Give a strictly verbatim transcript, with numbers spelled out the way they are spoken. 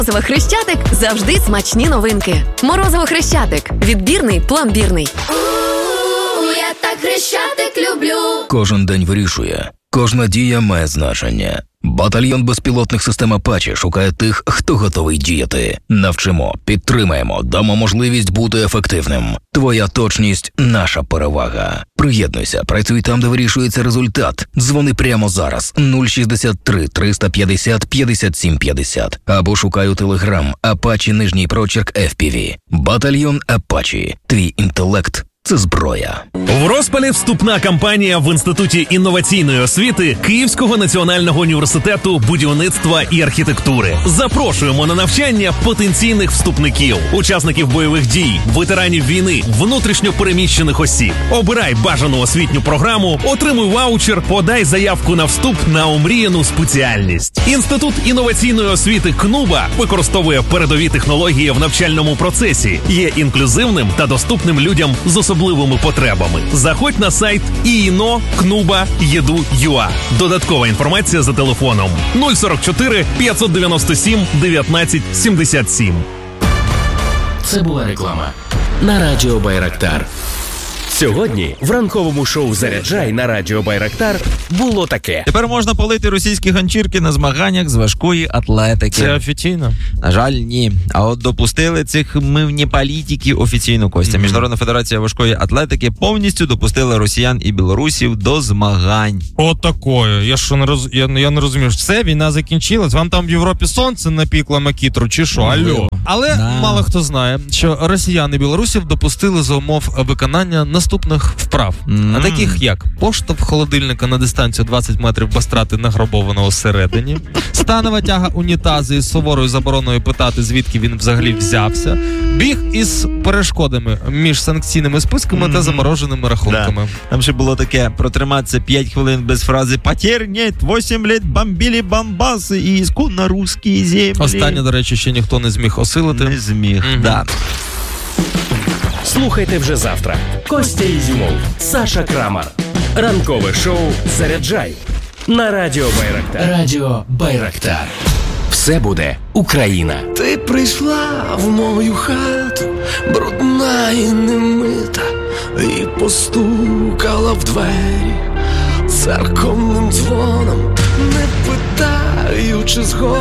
Морозиво Хрещатик – завжди смачні новинки. Морозиво Хрещатик. Відбірний, пломбірний. У, я так Хрещатик люблю. Кожен день вирішує. Кожна дія має значення. Батальйон безпілотних систем Апачі шукає тих, хто готовий діяти. Навчимо, підтримаємо, дамо можливість бути ефективним. Твоя точність – наша перевага. Приєднуйся, працюй там, де вирішується результат. Дзвони прямо зараз нуль шістдесят три триста п'ятдесят п'ятдесят сім п'ятдесят або шукай у Телеграм Апачі нижній прочерк еф пі ві. Батальйон Апачі. Твій інтелект – це зброя. В розпалі вступна кампанія в Інституті інноваційної освіти Київського національного університету будівництва і архітектури. Запрошуємо на навчання потенційних вступників, учасників бойових дій, ветеранів війни, внутрішньо переміщених осіб. Обирай бажану освітню програму, отримуй ваучер, подай заявку на вступ на омріяну спеціальність. Інститут інноваційної освіти КНУБА використовує передові технології в навчальному процесі, є інклюзивним та доступним людям з особливими потребами. Заходь на сайт і ен о точка кнуба точка і ді ю точка ю а. Додаткова інформація за телефоном нуль сорок чотири п'ятсот дев'яносто сім дев'ятнадцять сімдесят сім. Це була реклама на Радіо Байрактар. Сьогодні в ранковому шоу «Заряджай» на Радіо Байрактар було таке. Тепер можна палити російські ганчірки на змаганнях з важкої атлетики. Це офіційно? На жаль, ні. А от допустили цих мивні політики офіційно, Костя. Mm-hmm. Міжнародна федерація важкої атлетики повністю допустила росіян і білорусів до змагань. О, такое. Я що не роз... я, я не розумію, все, війна закінчилась. Вам там в Європі сонце напікло макітру, чи що? Алло. Але да. Мало хто знає, що росіян і білорусів допустили за умов виконання наступних вправ. Mm. А таких як поштовх холодильника на дистанцію двадцять метрів без страти награбованого всередині, станова тяга унітазу із суворою забороною питати, звідки він взагалі взявся, біг із перешкодами між санкційними списками mm-hmm. та замороженими рахунками. Да. Там ще було таке: протриматися п'ять хвилин без фрази «Потерь нет, вісім літ бомбили бомбаси і ісконно русські землі». Останнє, до речі, ще ніхто не зміг осилити. Не зміг, mm-hmm. да. Слухайте вже завтра. Костя Ізюмов, Саша Крамар. Ранкове шоу «Заряджай» на Радіо Байрактар. Радіо Байрактар. Все буде Україна. Ти прийшла в мою хату, брудна і немита, і постукала в двері церковним дзвоном, не питаючи згоди.